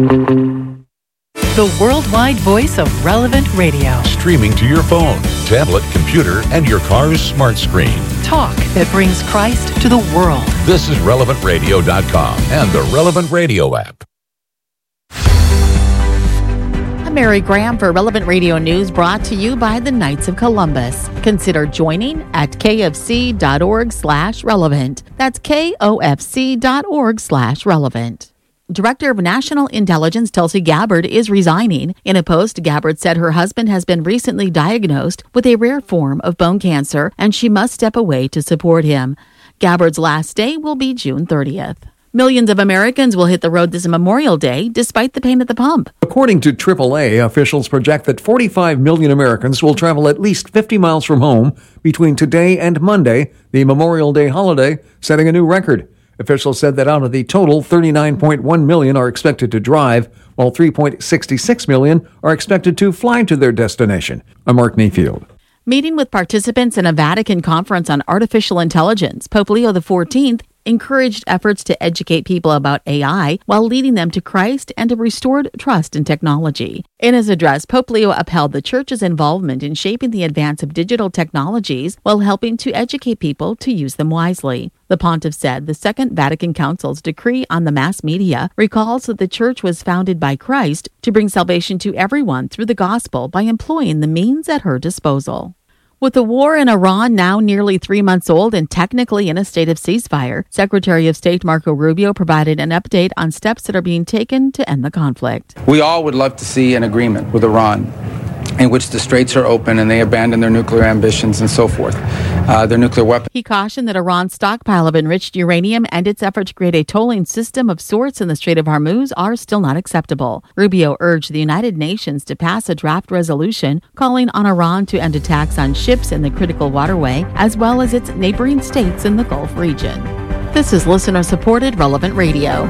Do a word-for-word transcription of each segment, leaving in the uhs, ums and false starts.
The worldwide voice of Relevant Radio. Streaming to your phone, tablet, computer, and your car's smart screen. Talk that brings Christ to the world. This is relevant radio dot com and the Relevant Radio app. I'm Mary Graham for Relevant Radio News, brought to you by the Knights of Columbus. Consider joining at kfc.org slash relevant. That's kofc.org slash relevant. Director of National Intelligence Tulsi Gabbard is resigning. In a post, Gabbard said her husband has been recently diagnosed with a rare form of bone cancer and she must step away to support him. Gabbard's last day will be June thirtieth. Millions of Americans will hit the road this Memorial Day despite the pain at the pump. According to triple A, officials project that forty-five million Americans will travel at least fifty miles from home between today and Monday, the Memorial Day holiday, setting a new record. Officials said that out of the total, thirty-nine point one million are expected to drive, while three point six six million are expected to fly to their destination. I'm Mark Mayfield. Meeting with participants in a Vatican conference on artificial intelligence, Pope Leo the fourteenth encouraged efforts to educate people about A I while leading them to Christ and to restored trust in technology. In his address, Pope Leo upheld the Church's involvement in shaping the advance of digital technologies while helping to educate people to use them wisely. The pontiff said the Second Vatican Council's decree on the mass media recalls that the Church was founded by Christ to bring salvation to everyone through the gospel by employing the means at her disposal. With the war in Iran now nearly three months old and technically in a state of ceasefire, Secretary of State Marco Rubio provided an update on steps that are being taken to end the conflict. We all would love to see an agreement with Iran in which the straits are open and they abandon their nuclear ambitions and so forth, uh, their nuclear weapons. He cautioned that Iran's stockpile of enriched uranium and its effort to create a tolling system of sorts in the Strait of Hormuz are still not acceptable. Rubio urged the United Nations to pass a draft resolution calling on Iran to end attacks on ships in the critical waterway, as well as its neighboring states in the Gulf region. This is listener-supported Relevant Radio.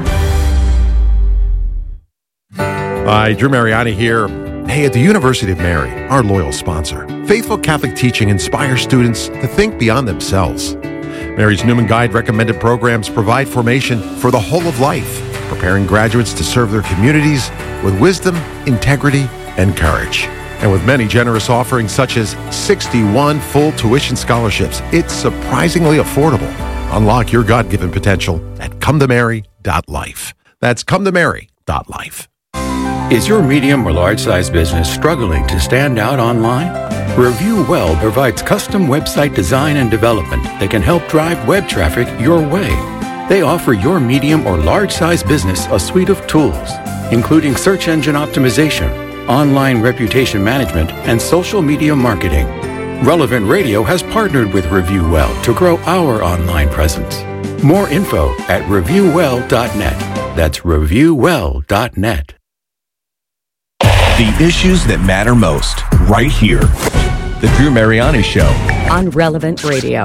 Hi, Drew Mariani here. Hey, at the University of Mary, our loyal sponsor, faithful Catholic teaching inspires students to think beyond themselves. Mary's Newman Guide recommended programs provide formation for the whole of life, preparing graduates to serve their communities with wisdom, integrity, and courage. And with many generous offerings such as sixty-one full tuition scholarships, it's surprisingly affordable. Unlock your God-given potential at come to mary dot life. That's come to mary dot life. Is your medium or large-size business struggling to stand out online? Review Well provides custom website design and development that can help drive web traffic your way. They offer your medium or large-size business a suite of tools, including search engine optimization, online reputation management, and social media marketing. Relevant Radio has partnered with Review Well to grow our online presence. More info at review well dot net. That's review well dot net. The issues that matter most, right here. The Drew Mariani Show. On Relevant Radio.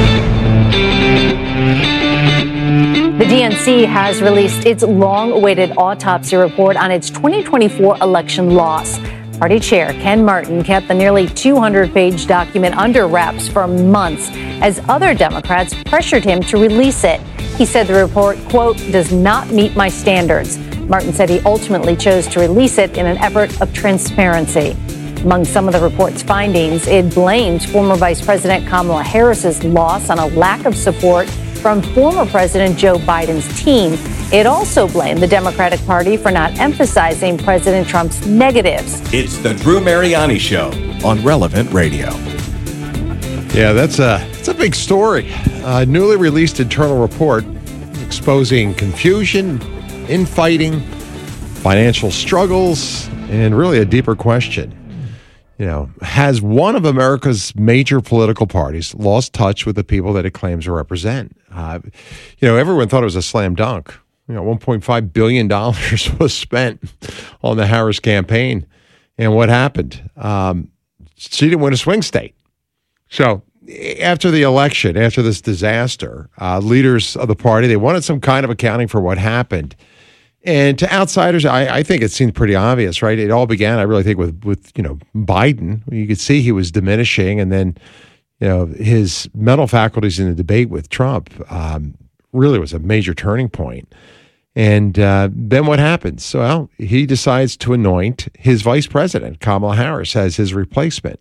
The D N C has released its long-awaited autopsy report on its twenty twenty-four election loss. Party chair Ken Martin kept the nearly two hundred page document under wraps for months as other Democrats pressured him to release it. He said the report, quote, does not meet my standards. Martin said he ultimately chose to release it in an effort of transparency. Among some of the report's findings, it blames former Vice President Kamala Harris's loss on a lack of support from former President Joe Biden's team. It also blamed the Democratic Party for not emphasizing President Trump's negatives. It's the Drew Mariani Show on Relevant Radio. Yeah, that's a, that's a big story. A newly released internal report exposing confusion, infighting, financial struggles, and really a deeper question. You know, has one of America's major political parties lost touch with the people that it claims to represent? Uh, you know, everyone thought it was a slam dunk. You know, one point five billion dollars was spent on the Harris campaign. And what happened? Um, she didn't win a swing state. So after the election, after this disaster, uh, leaders of the party, they wanted some kind of accounting for what happened. And to outsiders, I, I think it seemed pretty obvious, right? It all began, I really think, with, with you know, Biden. You could see he was diminishing, and then, you know, his mental faculties in the debate with Trump um, really was a major turning point. And uh, then what happens? Well, he decides to anoint his vice president, Kamala Harris, as his replacement.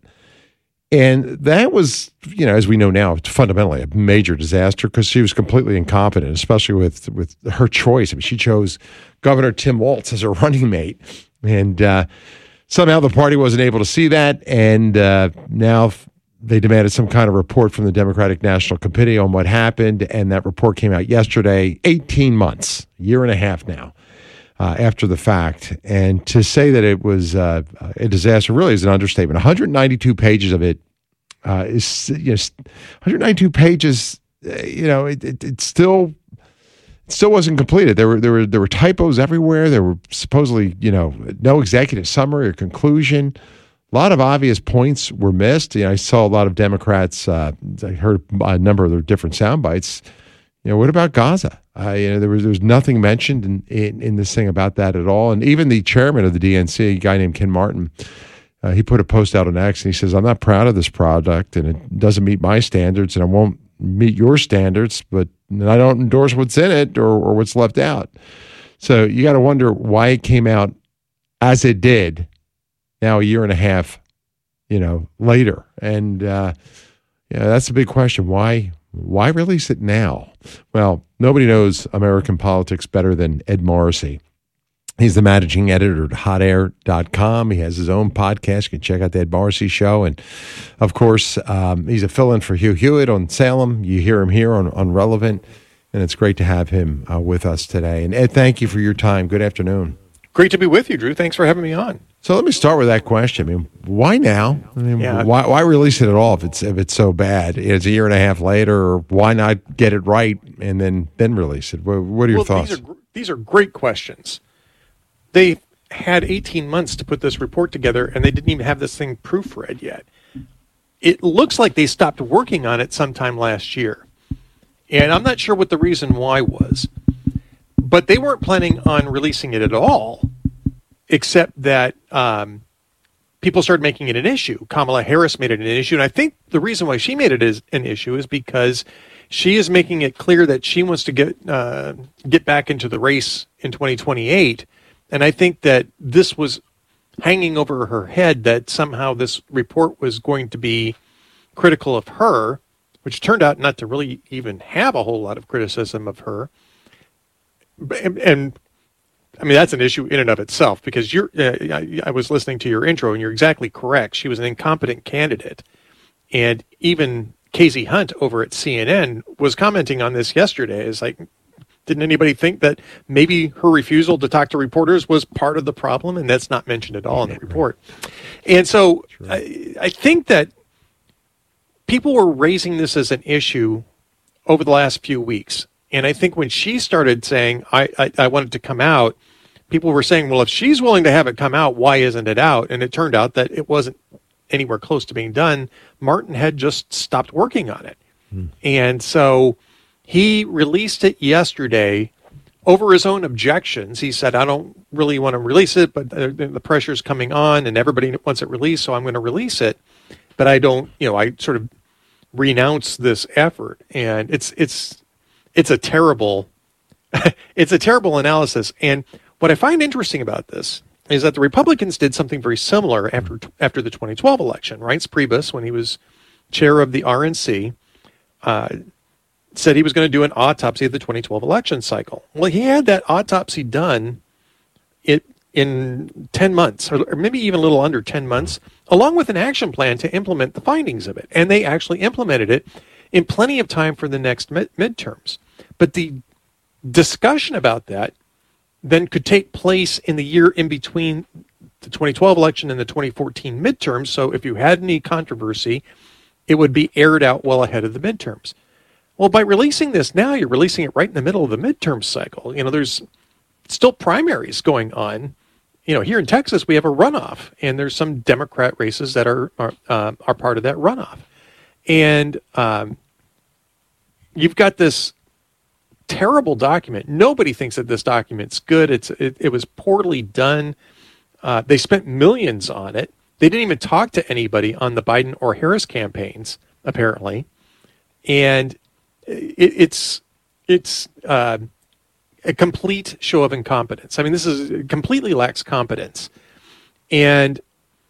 And that was, you know, as we know now, fundamentally a major disaster because she was completely incompetent, especially with, with her choice. I mean, she chose Governor Tim Walz as her running mate. And uh, somehow the party wasn't able to see that. And uh, now they demanded some kind of report from the Democratic National Committee on what happened. And that report came out yesterday, eighteen months, a year and a half now. Uh, after the fact, and to say that it was uh, a disaster really is an understatement. one hundred ninety-two pages of it uh, is, you know, one hundred ninety-two pages. Uh, you know, it, it, it still it still wasn't completed. There were there were there were typos everywhere. There were supposedly, you know, no executive summary or conclusion. A lot of obvious points were missed. You know, I saw a lot of Democrats. Uh, I heard a number of their different sound bites. You know, what about Gaza? Uh, you know, there was there was nothing mentioned in, in in this thing about that at all. And even the chairman of the D N C, a guy named Ken Martin, uh, he put a post out on X and he says, "I'm not proud of this product, and it doesn't meet my standards, and it won't meet your standards, but I don't endorse what's in it or, or what's left out." So you got to wonder why it came out as it did. Now a year and a half, you know, later, and uh, yeah, that's a big question. Why? Why release it now? Well, nobody knows American politics better than Ed Morrissey. He's the managing editor at hot air dot com. He has his own podcast. You can check out the Ed Morrissey Show. And, of course, um, he's a fill-in for Hugh Hewitt on Salem. You hear him here on, on Relevant, and it's great to have him uh, with us today. And, Ed, thank you for your time. Good afternoon. Great to be with you, Drew. Thanks for having me on. So let me start with that question. I mean, why now? I mean, yeah. why why release it at all if it's if it's so bad? It's a year and a half later, or why not get it right and then then release it? What, what are your well, thoughts? These are, these are great questions. They had eighteen months to put this report together, and they didn't even have this thing proofread yet. It looks like they stopped working on it sometime last year, and I'm not sure what the reason why was. But they weren't planning on releasing it at all, except that um, people started making it an issue. Kamala Harris made it an issue, and I think the reason why she made it as an issue is because she is making it clear that she wants to get uh, get back into the race in twenty twenty-eight, and I think that this was hanging over her head that somehow this report was going to be critical of her, which turned out not to really even have a whole lot of criticism of her. And, and I mean, that's an issue in and of itself because you're, uh, I, I was listening to your intro and you're exactly correct. She was an incompetent candidate. And even Casey Hunt over at C N N was commenting on this yesterday. It's like, didn't anybody think that maybe her refusal to talk to reporters was part of the problem? And that's not mentioned at all in the report. And so I, I think that people were raising this as an issue over the last few weeks. And I think when she started saying, I, I, I want it to come out, people were saying, well, if she's willing to have it come out, why isn't it out? And it turned out that it wasn't anywhere close to being done. Martin had just stopped working on it. Hmm. And so he released it yesterday over his own objections. He said, I don't really want to release it, but the, the pressure's coming on and everybody wants it released, so I'm going to release it. But I don't, you know, I sort of renounce this effort. And it's, it's, It's a terrible, it's a terrible analysis. And what I find interesting about this is that the Republicans did something very similar after after the twenty twelve election. Reince Priebus, when he was chair of the R N C, uh, said he was going to do an autopsy of the twenty twelve election cycle. Well, he had that autopsy done it in ten months, or maybe even a little under ten months, along with an action plan to implement the findings of it. And they actually implemented it in plenty of time for the next mid- midterms. But the discussion about that then could take place in the year in between the twenty twelve election and the twenty fourteen midterms. So if you had any controversy, it would be aired out well ahead of the midterms. Well, by releasing this now, you're releasing it right in the middle of the midterm cycle. You know, there's still primaries going on. You know, here in Texas, we have a runoff, and there's some Democrat races that are are, uh, are part of that runoff. And um, you've got this terrible document. Nobody thinks that this document's good. It's it, it was poorly done. Uh, they spent millions on it. They didn't even talk to anybody on the Biden or Harris campaigns, apparently. And it, it's it's uh, a complete show of incompetence. I mean, this is completely lacks competence. And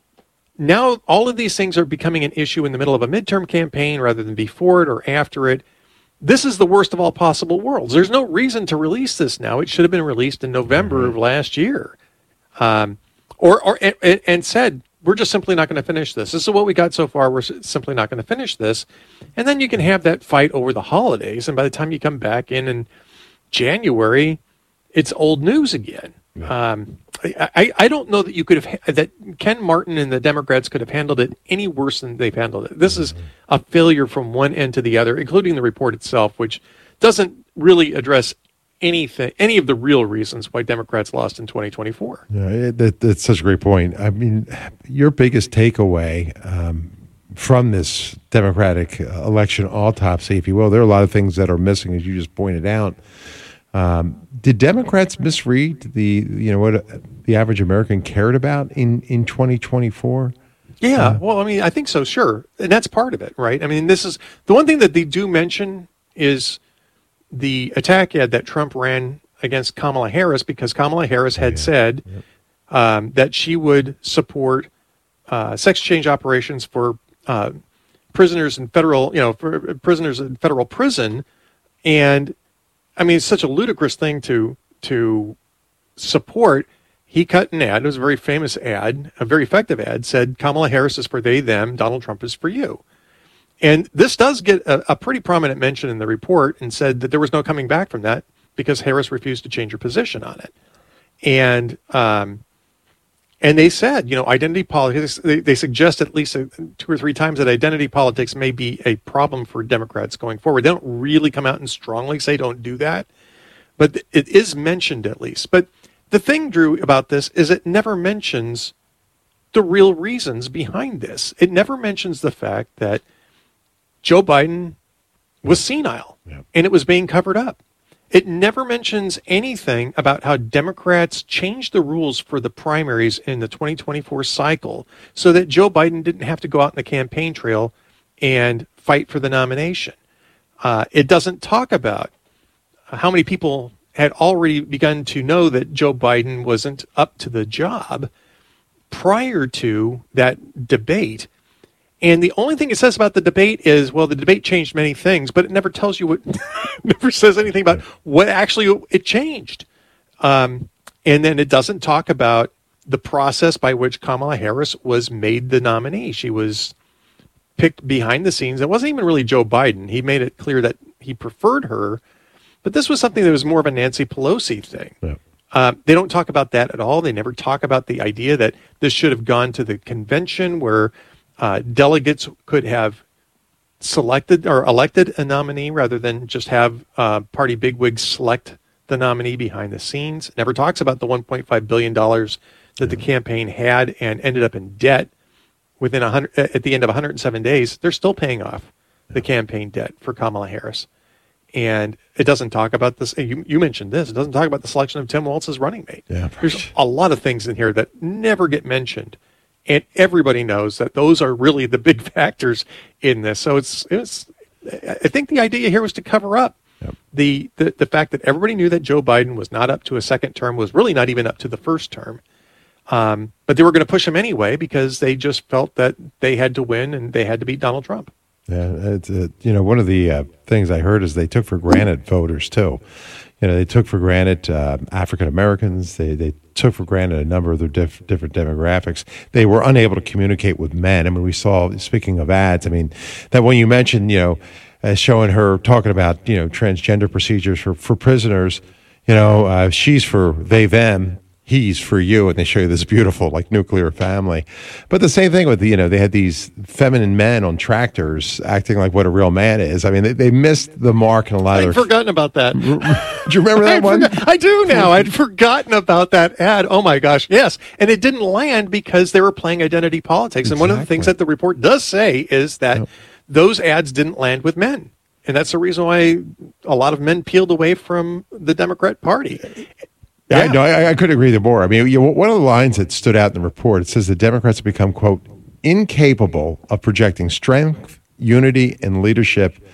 now all of these things are becoming an issue in the middle of a midterm campaign rather than before it or after it. This is the worst of all possible worlds. There's no reason to release this now. It should have been released in November of last year. Um, or, or and, and said, we're just simply not going to finish this. This is what we got so far. We're simply not going to finish this. And then you can have that fight over the holidays. And by the time you come back in in January, it's old news again. Um, I, I, I don't know that you could have, that Ken Martin and the Democrats could have handled it any worse than they've handled it. This is a failure from one end to the other, including the report itself, which doesn't really address anything, any of the real reasons why Democrats lost in twenty twenty-four. Yeah, it, that, that's such a great point. I mean, your biggest takeaway um, from this Democratic election autopsy, if you will, there are a lot of things that are missing, as you just pointed out. Um, did Democrats misread the, you know, what the average American cared about in, in twenty twenty-four? Yeah, Uh, well, I mean, I think so, sure. And that's part of it, right? I mean, this is the one thing that they do mention is the attack ad that Trump ran against Kamala Harris, because Kamala Harris had yeah. said yep. um, that she would support uh, sex change operations for uh, prisoners in federal, you know, for prisoners in federal prison. And I mean, it's such a ludicrous thing to to support. He cut an ad. It was a very famous ad, a very effective ad, said Kamala Harris is for they, them, Donald Trump is for you. And this does get a, a pretty prominent mention in the report, and said that there was no coming back from that because Harris refused to change her position on it. And um, and they said, you know, identity politics, they, they suggest at least a, two or three times that identity politics may be a problem for Democrats going forward. They don't really come out and strongly say don't do that, but it is mentioned at least. But the thing, Drew, about this is it never mentions the real reasons behind this. It never mentions the fact that Joe Biden was senile yep. and it was being covered up. It never mentions anything about how Democrats changed the rules for the primaries in the twenty twenty-four cycle so that Joe Biden didn't have to go out in the campaign trail and fight for the nomination. Uh, it doesn't talk about how many people had already begun to know that Joe Biden wasn't up to the job prior to that debate. And the only thing it says about the debate is, well, the debate changed many things, but it never tells you what, never says anything about what actually it changed. Um, and then it doesn't talk about the process by which Kamala Harris was made the nominee. She was picked behind the scenes. It wasn't even really Joe Biden. He made it clear that he preferred her, but this was something that was more of a Nancy Pelosi thing. Yeah. Uh, they don't talk about that at all. They never talk about the idea that this should have gone to the convention where Uh, delegates could have selected or elected a nominee rather than just have uh, party bigwigs select the nominee behind the scenes. Never talks about the one point five billion dollars that the campaign had and ended up in debt within a hundred, at the end of one hundred seven days. They're still paying off the campaign debt for Kamala Harris. And it doesn't talk about this. You, you mentioned this. It doesn't talk about the selection of Tim Walz as running mate. Yeah, there's a lot of things in here that never get mentioned. And everybody knows that those are really the big factors in this. So it's, it's I think the idea here was to cover up yep. the, the, the fact that everybody knew that Joe Biden was not up to a second term, was really not even up to the first term. Um, but they were going to push him anyway because they just felt that they had to win and they had to beat Donald Trump. Yeah, it's, uh, you know, one of the uh, things I heard is they took for granted voters too. You know, they took for granted uh, African Americans. They they took for granted a number of their diff- different demographics. They were unable to communicate with men. I mean, we saw, speaking of ads, I mean, that when you mentioned, you know, uh, showing her talking about, you know, transgender procedures for, for prisoners, you know, uh, she's for they, them. He's for you, and they show you this beautiful, like, nuclear family. But the same thing with, you know, they had these feminine men on tractors acting like what a real man is. I mean, they, they missed the mark in a lot I'd of their... forgotten about that. Do you remember that one? Forgot, I do now. I'd forgotten about that ad. Oh, my gosh. Yes. And it didn't land because they were playing identity politics. And exactly. One of the things that the report does say is that yep. those ads didn't land with men. And that's the reason why a lot of men peeled away from the Democrat Party. Yeah, yeah. No, I, I couldn't agree more. I mean, you know, one of the lines that stood out in the report, it says the Democrats have become, quote, incapable of projecting strength, unity, and leadership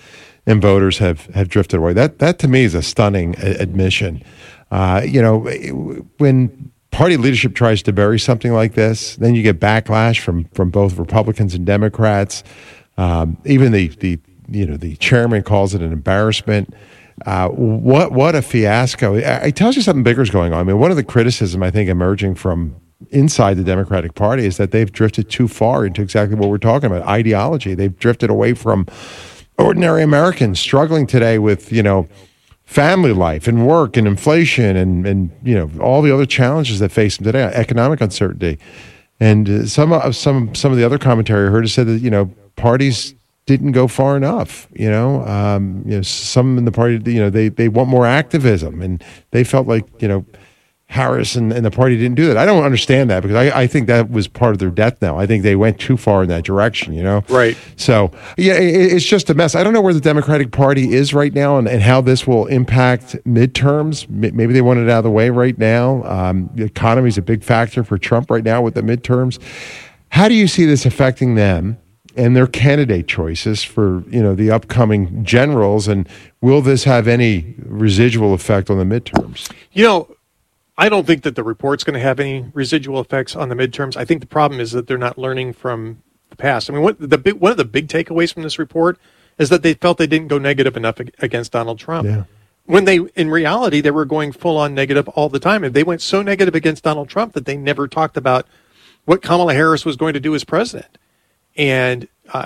and voters have, have drifted away. That that to me is a stunning a- admission. Uh, you know, when party leadership tries to bury something like this, then you get backlash from from both Republicans and Democrats. Um, even the the you know the chairman calls it an embarrassment. Uh, what what a fiasco! It, it tells you something bigger is going on. I mean, one of the criticism I think emerging from inside the Democratic Party is that they've drifted too far into exactly what we're talking about, ideology. They've drifted away from ordinary Americans struggling today with, you know, family life and work and inflation and, and you know, all the other challenges that face them today, economic uncertainty. And uh, some of some some of the other commentary I heard said that, you know, parties didn't go far enough. You know, um, you know, some in the party, you know, they they want more activism, and they felt like, you know, Harris and, and the party didn't do that. I don't understand that, because I, I think that was part of their death now. I think they went too far in that direction, you know? Right. So, yeah, it, it's just a mess. I don't know where the Democratic Party is right now and, and how this will impact midterms. Maybe they want it out of the way right now. Um, the economy is a big factor for Trump right now with the midterms. How do you see this affecting them and their candidate choices for, you know, the upcoming generals? And will this have any residual effect on the midterms? You know, I don't think that the report's going to have any residual effects on the midterms. I think the problem is that they're not learning from the past. I mean, what the big, one of the big takeaways from this report is that they felt they didn't go negative enough against Donald Trump. Yeah. When they, in reality, they were going full on negative all the time. And they went so negative against Donald Trump that they never talked about what Kamala Harris was going to do as president. And uh,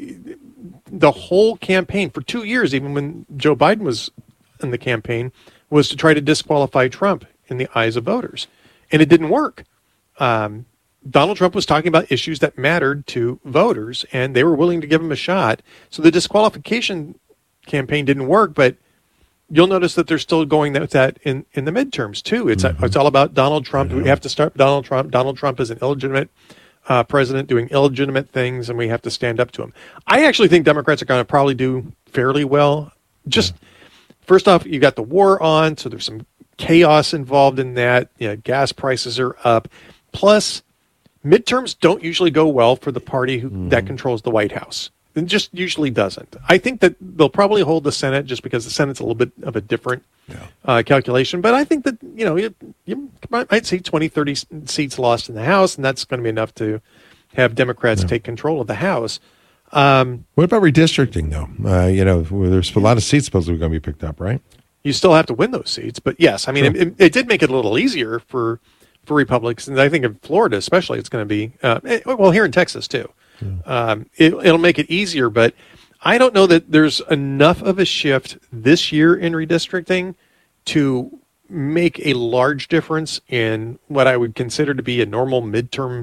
the whole campaign for two years, even when Joe Biden was in the campaign, was to try to disqualify Trump in the eyes of voters. And it didn't work. Um, Donald Trump was talking about issues that mattered to voters, and they were willing to give him a shot. So the disqualification campaign didn't work, but you'll notice that they're still going with that in, in the midterms, too. It's mm-hmm. it's all about Donald Trump. We have to start Donald Trump. Donald Trump is an illegitimate uh, president doing illegitimate things, and we have to stand up to him. I actually think Democrats are going to probably do fairly well. Just, yeah. First off, you got the war on, so there's some chaos involved in that. You know, gas prices are up. Plus, midterms don't usually go well for the party who, mm-hmm. that controls the White House. It just usually doesn't. I think that they'll probably hold the Senate just because the Senate's a little bit of a different yeah. uh, calculation. But I think that, you know, you, you, I'd say twenty, thirty seats lost in the House, and that's going to be enough to have Democrats yeah. take control of the House. Um, what about redistricting, though? Uh, you know, there's a lot of seats supposedly going to be picked up, right? You still have to win those seats, but yes, I mean, sure. it, it did make it a little easier for for Republicans, and I think in Florida especially, it's going to be uh, it, well here in Texas too. Yeah. Um, it, it'll make it easier, but I don't know that there's enough of a shift this year in redistricting to make a large difference in what I would consider to be a normal midterm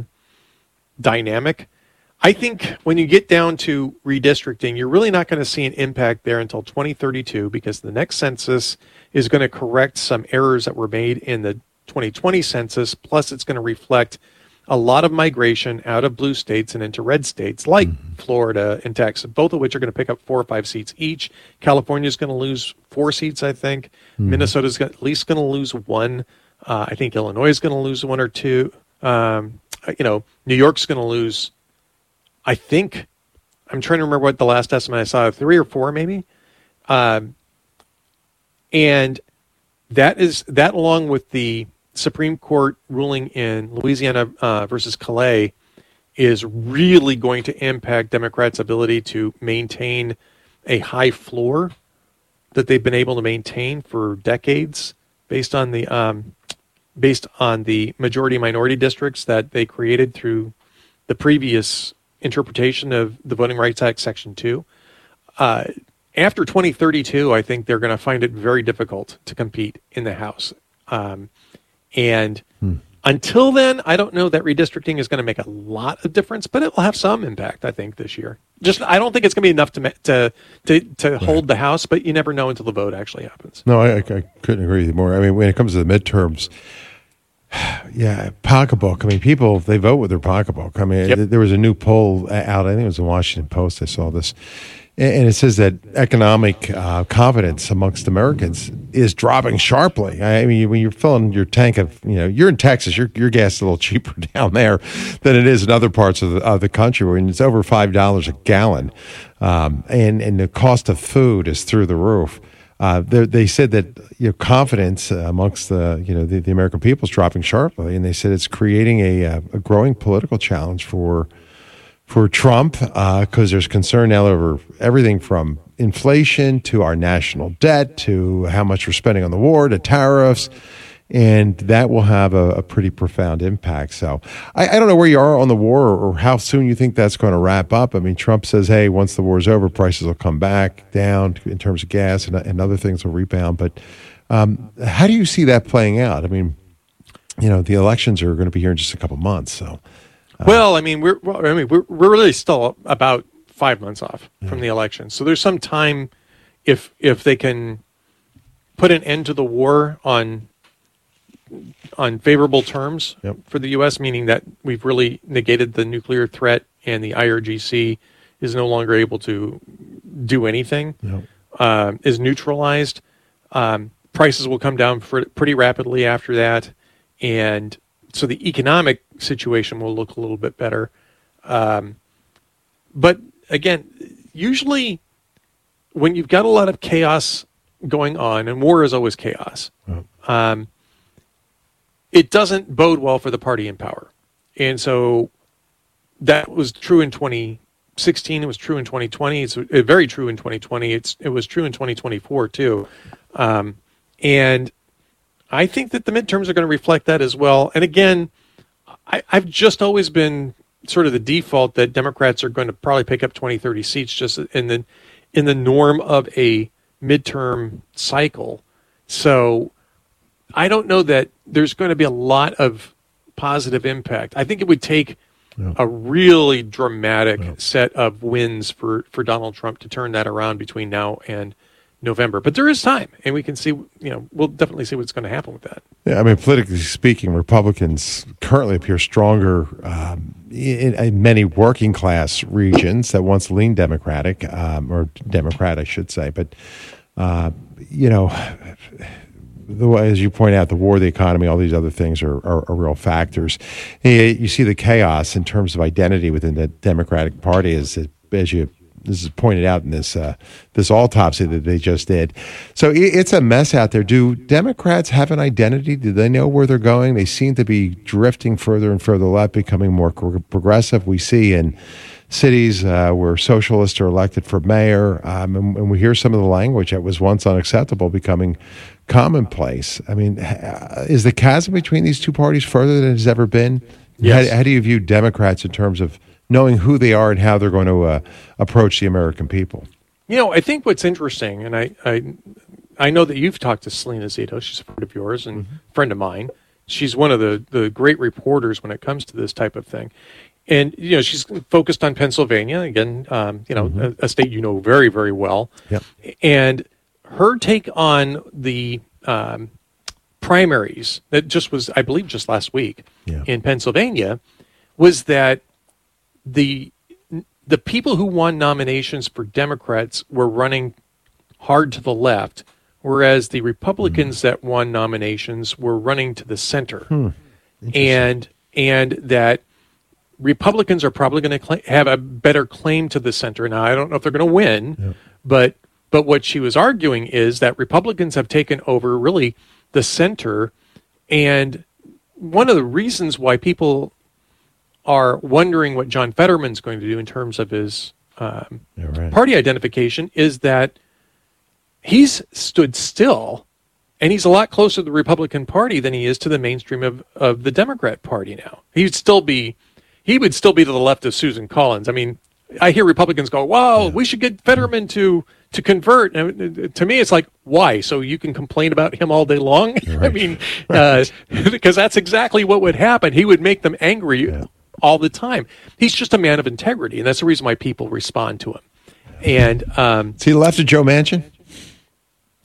dynamic. I think when you get down to redistricting, you're really not going to see an impact there until twenty thirty-two, because the next census is going to correct some errors that were made in the twenty twenty census. Plus, it's going to reflect a lot of migration out of blue states and into red states like mm-hmm. Florida and Texas, both of which are going to pick up four or five seats each. California is going to lose four seats, I think. Mm-hmm. Minnesota is at least going to lose one. Uh, I think Illinois is going to lose one or two. Um, you know, New York's going to lose, I think, I'm trying to remember what the last estimate I saw, three or four maybe. Um, and that is that along with the Supreme Court ruling in Louisiana uh, versus Calais is really going to impact Democrats' ability to maintain a high floor that they've been able to maintain for decades based on the um, based on the majority-minority districts that they created through the previous interpretation of the Voting Rights Act Section two. Uh, after twenty thirty-two, I think they're going to find it very difficult to compete in the House. Um, and hmm. until then, I don't know that redistricting is going to make a lot of difference, but it will have some impact, I think, this year. Just, I don't think it's going to be enough to to to, to right. hold the House, but you never know until the vote actually happens. No, I, I couldn't agree with you more. I mean, when it comes to the midterms, Yeah, pocketbook. I mean, people, they vote with their pocketbook. I mean, Yep. th- there was a new poll out, I think it was the Washington Post, I saw this, and and it says that economic uh, confidence amongst Americans is dropping sharply. I mean, when you're filling your tank of, you know, you're in Texas, your your gas is a little cheaper down there than it is in other parts of the, of the country, where it's over five dollars a gallon, um, and, and the cost of food is through the roof. Uh, they, they said that you know, confidence uh, amongst the you know the, the American people is dropping sharply, and they said it's creating a, uh, a growing political challenge for for Trump because uh, there's concern now over everything from inflation to our national debt to how much we're spending on the war to tariffs, and that will have a, a pretty profound impact. So I, I don't know where you are on the war or, or how soon you think that's going to wrap up. I mean, Trump says, hey, once the war's over, prices will come back down in terms of gas and, and other things will rebound. But um, how do you see that playing out? I mean, you know, the elections are going to be here in just a couple months. So, uh, well, I mean, we're well, I mean, we're we're really still about five months off yeah. from the election. So there's some time if if they can put an end to the war on on favorable terms yep. for the U S, meaning that we've really negated the nuclear threat and the I R G C is no longer able to do anything, yep. uh, is neutralized. Um, prices will come down for, pretty rapidly after that. And so the economic situation will look a little bit better. Um, but again, usually when you've got a lot of chaos going on, and war is always chaos, yep. um, it doesn't bode well for the party in power. And so that was true in twenty sixteen. It was true in twenty twenty. It's very true in twenty twenty. It's It was true in twenty twenty-four, too. Um, and I think that the midterms are going to reflect that as well. And again, I, I've just always been sort of the default that Democrats are going to probably pick up twenty, thirty seats just in the, in the norm of a midterm cycle. So I don't know that there's going to be a lot of positive impact. I think it would take yeah. a really dramatic yeah. set of wins for, for Donald Trump to turn that around between now and November. But there is time, and we can see, you know, we'll definitely see what's going to happen with that. Yeah, I mean, politically speaking, Republicans currently appear stronger um, in, in many working class regions that once leaned Democratic, um, or Democrat, I should say. But, uh, you know, the way, as you point out, the war, the economy, all these other things are, are, are real factors. You see the chaos in terms of identity within the Democratic Party, as as you this is pointed out in this uh, this autopsy that they just did. So it's a mess out there. Do Democrats have an identity? Do they know where they're going? They seem to be drifting further and further left, becoming more progressive. We see in cities uh, where socialists are elected for mayor, um, and, and we hear some of the language that was once unacceptable becoming commonplace. I mean, is the chasm between these two parties further than it's ever been? Yes. How, how do you view Democrats in terms of knowing who they are and how they're going to uh, approach the American people? You know, I think what's interesting, and I, I, I know that you've talked to Selena Zito. She's a friend of yours and mm-hmm. friend of mine. She's one of the, the great reporters when it comes to this type of thing. And, you know, she's focused on Pennsylvania, again, um, you know, mm-hmm. a, a state you know very, very well. Yep. And her take on the um, primaries that just was, I believe, just last week yeah. in Pennsylvania was that the the people who won nominations for Democrats were running hard to the left, whereas the Republicans mm-hmm. that won nominations were running to the center. Hmm. And and that Republicans are probably going to cl- have a better claim to the center. Now, I don't know if they're going to win, yep. but but what she was arguing is that Republicans have taken over really the center, and one of the reasons why people are wondering what John Fetterman's going to do in terms of his um, yeah, right. party identification is that he's stood still, and he's a lot closer to the Republican Party than he is to the mainstream of, of the Democrat Party now. He'd still be, he would still be to the left of Susan Collins. I mean, I hear Republicans go, "Wow, yeah. we should get Fetterman to to convert." And to me, it's like, why? So you can complain about him all day long? Right. I mean, right. uh, because that's exactly what would happen. He would make them angry yeah. all the time. He's just a man of integrity, and that's the reason why people respond to him. And um, is he left of Joe Manchin?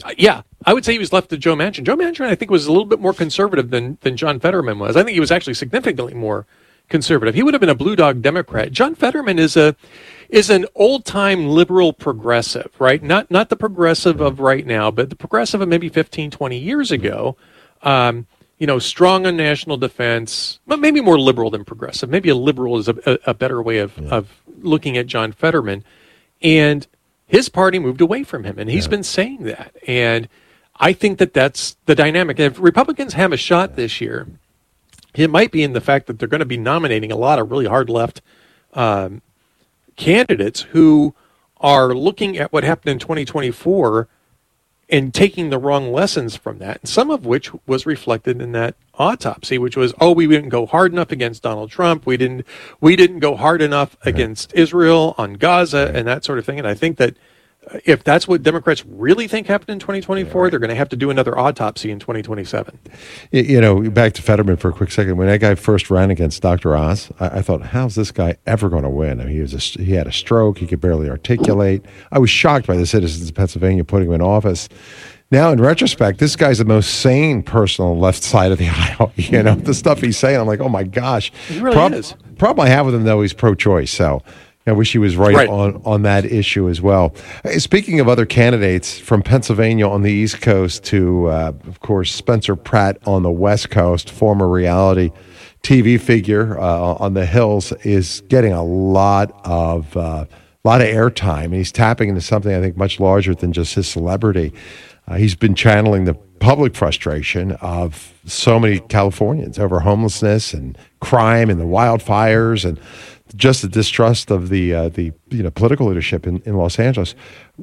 Uh, yeah, I would say he was left to Joe Manchin. Joe Manchin, I think, was a little bit more conservative than, than John Fetterman was. I think he was actually significantly more conservative. He would have been a blue dog Democrat. John Fetterman is a is an old-time liberal progressive, right? Not not the progressive of right now, but the progressive of maybe fifteen, twenty years ago. Um, you know, strong on national defense, but maybe more liberal than progressive. Maybe a liberal is a, a, a better way of, yeah. of looking at John Fetterman. And his party moved away from him, and he's yeah. been saying that. And I think that that's the dynamic. If Republicans have a shot yeah. this year, it might be in the fact that they're going to be nominating a lot of really hard left um, candidates who are looking at what happened in twenty twenty-four and taking the wrong lessons from that, and some of which was reflected in that autopsy, which was, oh, we didn't go hard enough against Donald Trump. We didn't we didn't go hard enough right. against Israel on Gaza right. and that sort of thing. And I think that if that's what Democrats really think happened in twenty twenty-four, yeah, right. they're going to have to do another autopsy in twenty twenty-seven. You know, back to Fetterman for a quick second. When that guy first ran against Doctor Oz, I, I thought, how's this guy ever going to win? I mean, he was a, he had a stroke. He could barely articulate. I was shocked by the citizens of Pennsylvania putting him in office. Now, in retrospect, this guy's the most sane person on the left side of the aisle. You know, the stuff he's saying, I'm like, oh my gosh. He really Prob- is. Problem I have with him, though, he's pro-choice. So I wish he was right, right. on, on that issue as well. Hey, speaking of other candidates from Pennsylvania on the East Coast to, uh, of course, Spencer Pratt on the West Coast, former reality T V figure uh, on the Hills, is getting a lot of uh, lot of airtime. And he's tapping into something I think much larger than just his celebrity. Uh, he's been channeling the public frustration of so many Californians over homelessness and crime and the wildfires and just the distrust of the uh, the you know political leadership in, in Los Angeles.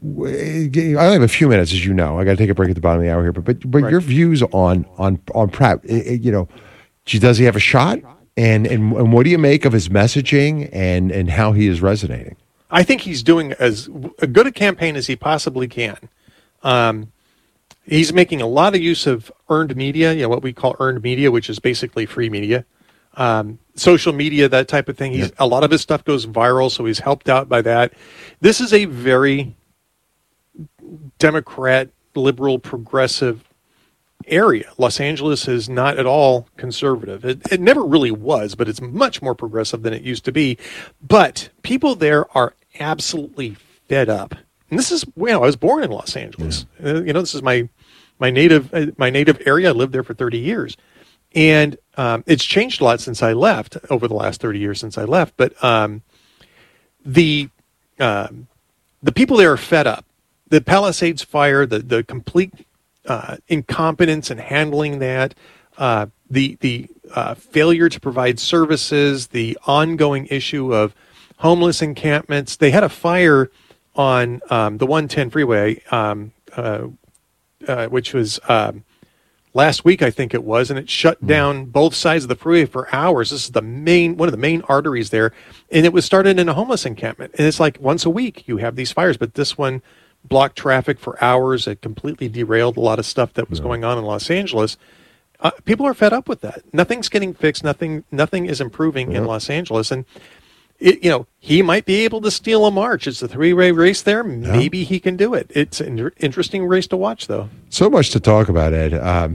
I only have a few minutes, as you know. I got to take a break at the bottom of the hour here, but but, but right. your views on on on Pratt, you know, does he have a shot? And, and and what do you make of his messaging and and how he is resonating? I think he's doing as good a campaign as he possibly can. Um, He's making a lot of use of earned media, you know, what we call earned media, which is basically free media, um, social media, that type of thing. He's, a lot of his stuff goes viral, so he's helped out by that. This is a very Democrat, liberal, progressive area. Los Angeles is not at all conservative. It, it never really was, but it's much more progressive than it used to be. But people there are absolutely fed up. And this is, you know, I was born in Los Angeles. Yeah. Uh, you know, this is my my native uh, my native area. I lived there for thirty years, and um, it's changed a lot since I left. Over the last thirty years since I left, but um, the um, the people there are fed up. The Palisades fire, the the complete uh, incompetence in handling that, uh, the the uh, failure to provide services, the ongoing issue of homeless encampments. They had a fire on um, the one ten freeway, um, uh, uh, which was um, last week, I think it was, and it shut down both sides of the freeway for hours. This is the main, one of the main arteries there, and it was started in a homeless encampment. And it's like once a week you have these fires, but this one blocked traffic for hours. It completely derailed a lot of stuff that was yeah. going on in Los Angeles. Uh, people are fed up with that. Nothing's getting fixed. Nothing, nothing is improving yeah. in Los Angeles, and It, you know, he might be able to steal a march. It's a three-way race there. Maybe yeah. he can do it. It's an interesting race to watch, though. So much to talk about, Ed. Um,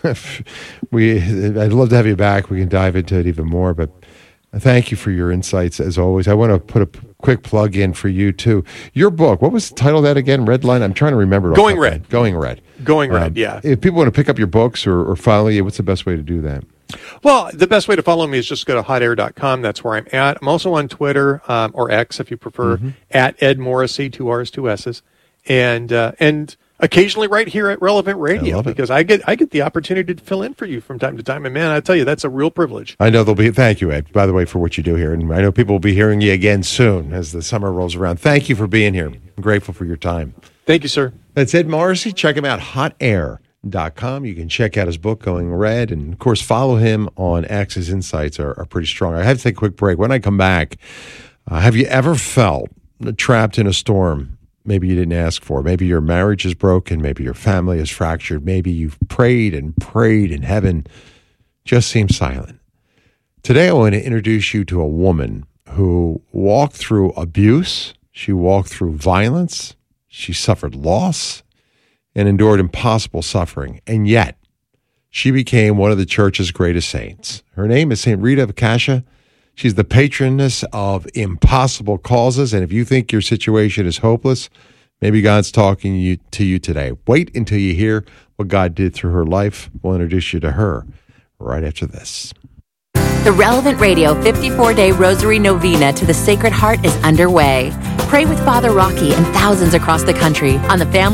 we, I'd love to have you back. We can dive into it even more, but thank you for your insights, as always. I want to put a quick plug in for you, too. Your book, what was the title of that again? Red Line? I'm trying to remember. Going Red. Going Red. Going Red, um, yeah. If people want to pick up your books or, or follow you, what's the best way to do that? Well, the best way to follow me is just go to hot air dot com. That's where I'm at. I'm also on Twitter, um, or X if you prefer, mm-hmm. at Ed Morrissey, two R's, two S's. And uh, and occasionally right here at Relevant Radio, I because I get I get the opportunity to fill in for you from time to time. And man, I tell you, that's a real privilege. I know there'll be, thank you, Ed, by the way, for what you do here. And I know people will be hearing you again soon as the summer rolls around. Thank you for being here. I'm grateful for your time. Thank you, sir. That's Ed Morrissey. Check him out, hot air dot com. You can check out his book, Going Red, and of course follow him on X. His insights are, are pretty strong. I have to take a quick break. When I come back, uh, have you ever felt trapped in a storm maybe you didn't ask for? Maybe your marriage is broken, maybe your family is fractured, maybe you've prayed and prayed and heaven just seems silent. Today I want to introduce you to a woman who walked through abuse, she walked through violence, she suffered loss, and endured impossible suffering. And yet, she became one of the church's greatest saints. Her name is Saint Rita of Cascia. She's the patroness of impossible causes. And if you think your situation is hopeless, maybe God's talking you, to you today. Wait until you hear what God did through her life. We'll introduce you to her right after this. The Relevant Radio fifty-four day Rosary Novena to the Sacred Heart is underway. Pray with Father Rocky and thousands across the country on the family